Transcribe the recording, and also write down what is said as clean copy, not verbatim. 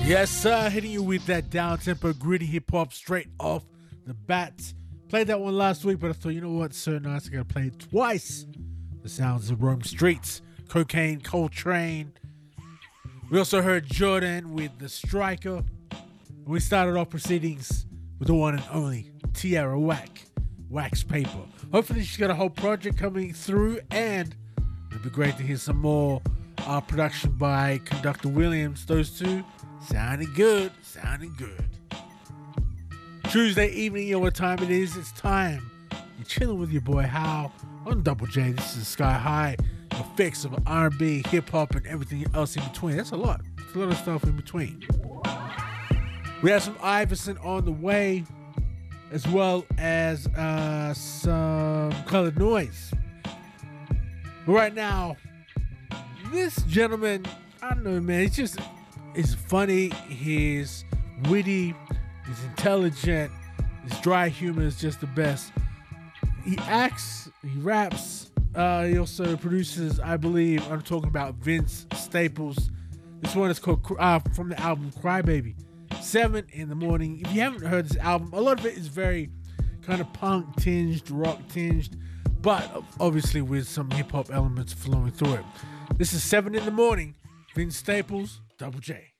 Yes, sir. Hitting you with that down-tempo, gritty hip-hop straight off the bat. Played that one last week, but I thought, you know what? So nice. I got to play it twice. The sounds of Rome Streets, Cocaine, Coltrane. We also heard Jordan with The Striker. We started off proceedings with the one and only Tierra Whack, Wax Paper. Hopefully she's got a whole project coming through, and it'd be great to hear some more production by Conductor Williams. Those two sounding good, sounding good. Tuesday evening, you know what time it is? It's time. You're chilling with your boy Hal on Double J. This is Sky High, a fix of R&B, hip-hop, and everything else in between. That's a lot. It's a lot of stuff in between. We have some Iverson on the way, as well as some Colored Noise. But right now, this gentleman, I don't know, man, he's funny, he's witty, he's intelligent, his dry humor is just the best. He acts, he raps, he also produces, I believe, I'm talking about Vince Staples. This one is called, from the album Crybaby, 7 in the Morning. If you haven't heard this album, a lot of it is very kind of punk tinged, rock tinged, but obviously with some hip hop elements flowing through it. This is 7 in the Morning, Vince Staples, Double J.